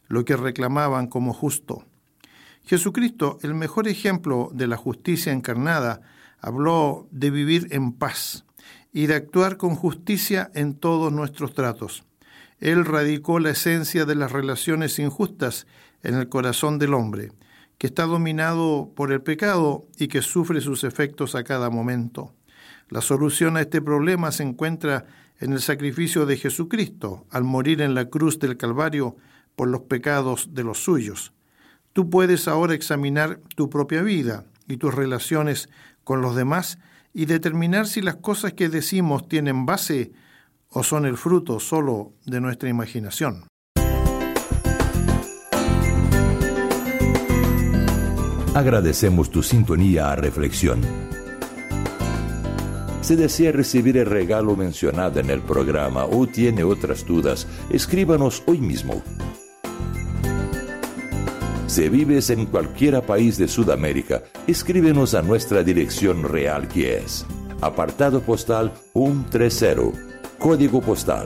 lo que reclamaban como justo. Jesucristo, el mejor ejemplo de la justicia encarnada, habló de vivir en paz y de actuar con justicia en todos nuestros tratos. Él radicó la esencia de las relaciones injustas en el corazón del hombre, que está dominado por el pecado y que sufre sus efectos a cada momento. La solución a este problema se encuentra en el sacrificio de Jesucristo, al morir en la cruz del Calvario por los pecados de los suyos. Tú puedes ahora examinar tu propia vida y tus relaciones con los demás y determinar si las cosas que decimos tienen base o son el fruto solo de nuestra imaginación. Agradecemos tu sintonía a Reflexión. Si desea recibir el regalo mencionado en el programa o tiene otras dudas, escríbanos hoy mismo. Si vives en cualquier país de Sudamérica, escríbenos a nuestra dirección real, que es apartado postal 130, código postal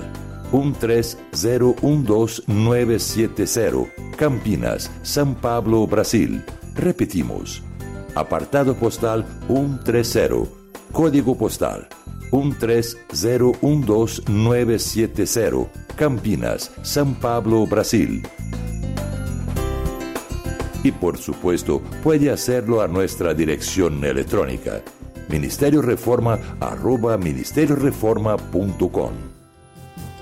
13012970, Campinas, São Paulo, Brasil. Repetimos, apartado postal 130, código postal 13012970, Campinas, São Paulo, Brasil. Y por supuesto, puede hacerlo a nuestra dirección electrónica, ministerioreforma@ministerioreforma.com.